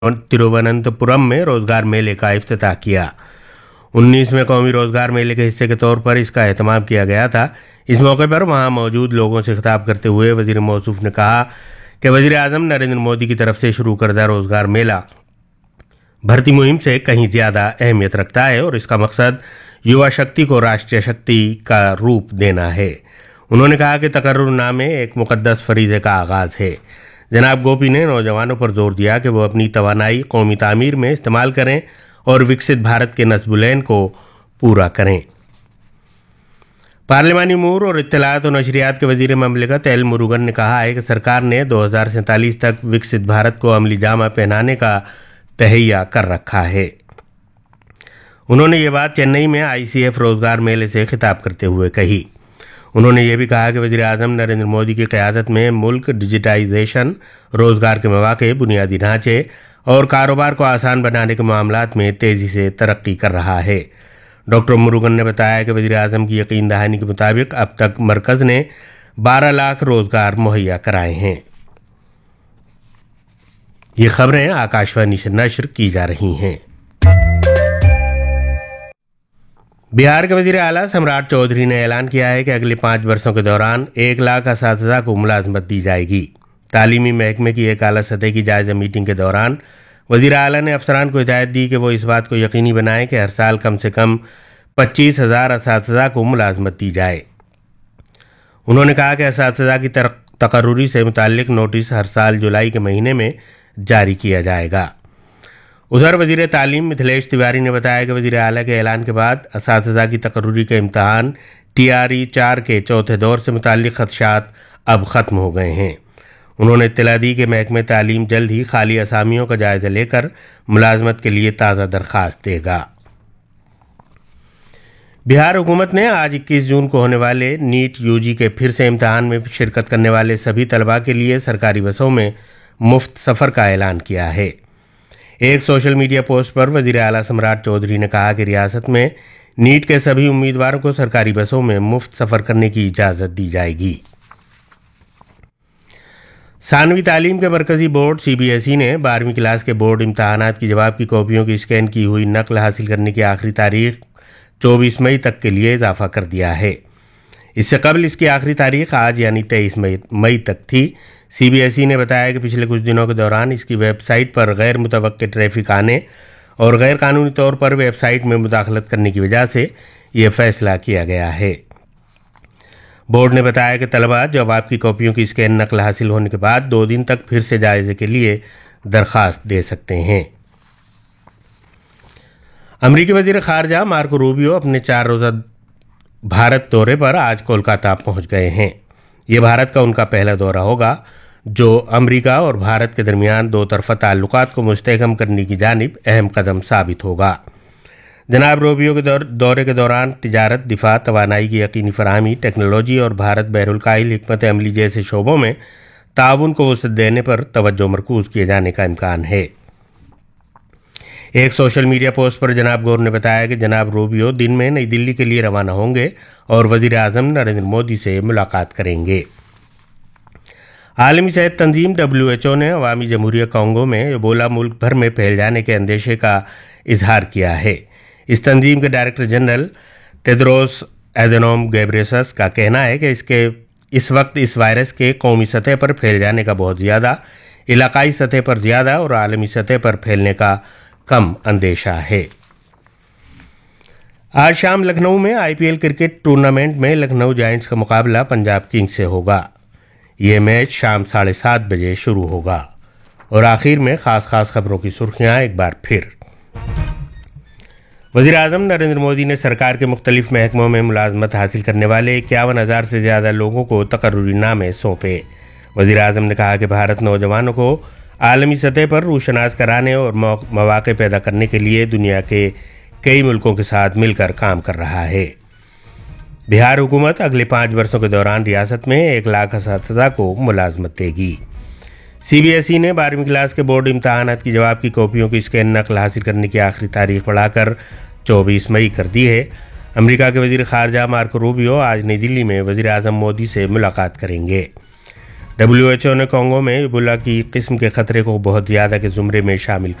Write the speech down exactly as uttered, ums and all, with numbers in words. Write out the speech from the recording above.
तिरुवनंतपुरम में रोजगार मेले का इफ्तिताह किया। उन्नीसवें कौमी रोजगार मेले के हिस्से के तौर पर इसका एहतमाम किया गया था। इस मौके पर वहां मौजूद लोगों से खिताब करते हुए वजीर मौसूफ ने कहा कि वजीर आजम नरेंद्र मोदी की तरफ से शुरू करदा रोजगार मेला भर्ती मुहिम से कहीं ज्यादा अहमियत रखता है और इसका मकसद युवा शक्ति को राष्ट्रीय शक्ति का रूप देना है। उन्होंने कहा कि तकर्रुरनामे एक मुकद्दस फरीज़े का आगाज है। जनाब गोपी ने नौजवानों पर जोर दिया कि वो अपनी तवानाई कौमी तामीर में इस्तेमाल करें और विकसित भारत के नस्बुलैन को पूरा करें। पार्लिमानी अमूर और इत्तलात और नशरियात के वजीर ममलिकत एल मुरुगन ने कहा है कि सरकार ने दो हज़ार सैंतालीस तक विकसित भारत को अमली जामा पहनाने का तहैया कर रखा है। उन्होंने ये बात चेन्नई में आईसीएफ रोजगार मेले से खिताब करते हुए कही। उन्होंने ये भी कहा कि वज़ीर आज़म नरेंद्र मोदी की क़यादत में मुल्क डिजिटाइजेशन, रोजगार के मौक़े, बुनियादी ढांचे और कारोबार को आसान बनाने के मामलात में तेज़ी से तरक्की कर रहा है। डॉक्टर मुरुगन ने बताया कि वज़ीर आज़म की यकीन दहानी के मुताबिक अब तक मरकज़ ने बारह लाख रोजगार मुहैया कराए हैं। ये खबरें आकाशवाणी से नश्र की जा रही हैं। बिहार के वजीर आला सम्राट चौधरी ने ऐलान किया है कि अगले पाँच वर्षों के दौरान एक लाख असातिज़ा को मुलाजमत दी जाएगी। तालीमी महकमे की एक आला सतह की जायज़ा मीटिंग के दौरान वजीर आला ने अफसरान को हिदायत दी कि वो इस बात को यकीनी बनाएं कि हर साल कम से कम पच्चीस हज़ार असातिज़ा को मुलाजमत दी जाए। उन्होंने कहा कि असातिज़ा की तकर्रुरी से मुताल्लिक नोटिस हर साल जुलाई के महीने में जारी किया जाएगा। उधर वजीर तालीम मिथिलेश तिवारी ने बताया कि वजीर आला के ऐलान के बाद असातिज़ा की तकर्रुरी के इम्तहान टी आर ई चार के चौथे दौर से मुताल्लिक खदशात अब ख़त्म हो गए हैं। उन्होंने इत्तला दी कि महकमे तालीम जल्द ही खाली असामियों का जायज़ा लेकर मुलाजमत के लिए ताज़ा दरख्वास्त देगा। बिहार हुकूमत ने आज इक्कीस जून को होने वाले नीट यूजी के फिर से इम्तहान में शिरकत करने वाले सभी तलबा के लिए सरकारी बसों में मुफ्त सफ़र का ऐलान किया है। एक सोशल मीडिया पोस्ट पर वज़ीर आला सम्राट चौधरी ने कहा कि रियासत में नीट के सभी उम्मीदवारों को सरकारी बसों में मुफ्त सफ़र करने की इजाज़त दी जाएगी। सानवी तालीम के मरकज़ी board C B S E ने बारहवीं क्लास के बोर्ड इम्तहानात की जवाब की कॉपियों की स्कैन की हुई नकल हासिल करने की आखिरी तारीख चौबीस मई तक के लिए इजाफा कर दिया है। इससे कबल इसकी आखिरी तारीख आज यानी तेईस मई तक थी। सी बी एस ई ने बताया कि पिछले कुछ दिनों के दौरान इसकी वेबसाइट पर गैर मुतवक्के ट्रैफिक आने और गैर कानूनी तौर पर वेबसाइट में मुदाखलत करने की वजह से ये फैसला किया गया है। बोर्ड ने बताया कि तलबा जवाब की कॉपियों की स्कैन नकल हासिल होने के बाद दो दिन तक फिर से जायजे के लिए दरख्वास्त दे सकते हैं। अमरीकी वजीर खारजा मार्को रूबियो अपने चार रोज़ा भारत दौरे पर आज कोलकाता पहुंच गए हैं। ये भारत का उनका पहला दौरा होगा जो अमेरिका और भारत के दरमियान दो तरफा ताल्लुकात को मुस्तहकम करने की जानिब अहम कदम साबित होगा। जनाब रूबियो के दौर, दौरे के दौरान तिजारत, दिफा, तवानाई की यकीनी फराहमी, टेक्नोलॉजी और भारत बहरुल-काहिल हिकमत अमली जैसे शोबों में ताउन को वसअत देने पर तवज्जो मरकूज किए जाने का इम्कान है। एक सोशल मीडिया पोस्ट पर जनाब गौर ने बताया कि जनाब रूबियो दिन में नई दिल्ली के लिए रवाना होंगे और वजीर आजम नरेंद्र मोदी से मुलाकात करेंगे। आलमी सेहत तंजीम डब्ल्यू एच ओ ने अवामी जमहूरिया कांगो में एबोला मुल्क भर में फैल जाने के अंदेशे का इजहार किया है। इस तंजीम के डायरेक्टर जनरल टेड्रोस एधनोम घेब्रेयेसस का कहना है कि इसके इस वक्त इस वायरस के कौमी सतह पर फैल जाने का बहुत ज़्यादा, इलाकाई सतह पर ज़्यादा और आलमी सतह पर फैलने का कम अंदेशा है। आज शाम लखनऊ में I P L cricket tournament में लखनऊ जायंट्स का मुकाबला पंजाब किंग्स से होगा। ये मैच शाम साढ़े सात बजे शुरू होगा। और आखिर में खास खास खबरों की सुर्खियां एक बार फिर। वज़ीर आज़म नरेंद्र मोदी ने सरकार के मुख्तलिफ महकमों में मुलाजमत हासिल करने वाले इक्यावन हज़ार से ज़्यादा लोगों को तकर्रुरी नामे सौंपे। वज़ीर आज़म ने कहा कि भारत नौजवानों को आलमी सतह पर रूशनास कराने और मौक़े पैदा करने के लिए दुनिया के कई मुल्कों के साथ मिलकर काम कर रहा है। बिहार हुकूमत अगले पाँच वर्षों के दौरान रियासत में एक लाख असातिज़ा को मुलाजमत देगी। सी बी एस ई ने बारहवीं क्लास के बोर्ड इम्तहानात की जवाब की कॉपियों की स्कैन नकल हासिल करने की आखिरी तारीख बढ़ाकर चौबीस मई कर दी है। अमेरिका के वजीर खारजा मार्को रूबियो आज नई दिल्ली में वजीर आज़म मोदी से मुलाकात करेंगे। ڈبلیو ایچ او نے کانگو میں ایبولا کی قسم کے خطرے کو بہت زیادہ کے زمرے میں شامل